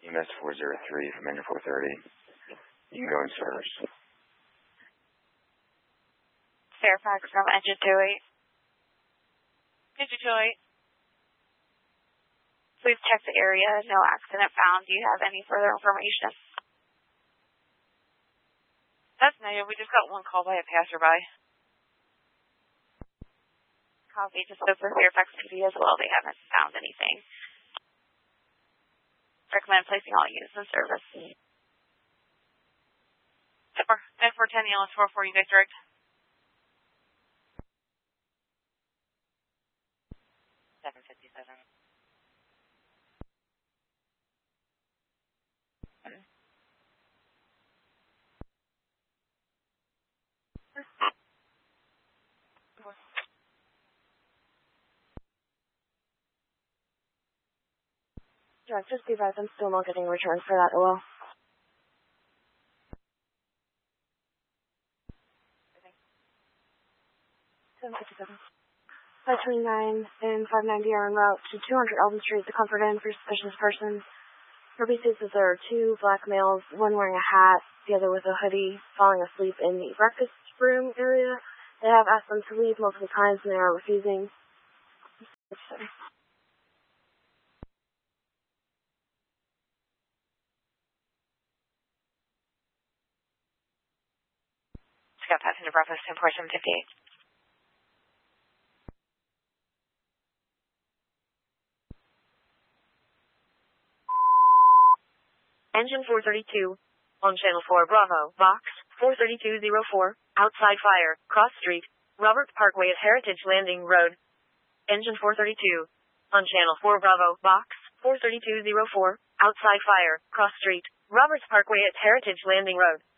EMS 403 from engine 430. You can go in service. Fairfax from engine 28. Engine 28. Please check the area. No accident found. Do you have any further information? That's negative. We just got one call by a passerby. Copy. Just spoke for Fairfax PD as well. They haven't found anything. Recommend placing all units in service. N410, ELS 44, you guys direct? Direct, just be advised, I'm still not getting a return for that OL. 757. 529 and 590 are en route to 200 Elton Street, the Comfort Inn, for suspicious persons. For basis, there are two black males, one wearing a hat, the other with a hoodie, falling asleep in the breakfast room area. They have asked them to leave multiple times and they are refusing. Scott passenger Bravo 104758. Engine 432, on Channel 4 Bravo, Box 43204, outside fire, cross street, Robert Parkway at Heritage Landing Road. Engine 432, on Channel 4 Bravo, Box 43204, outside fire, cross street, Roberts Parkway at Heritage Landing Road.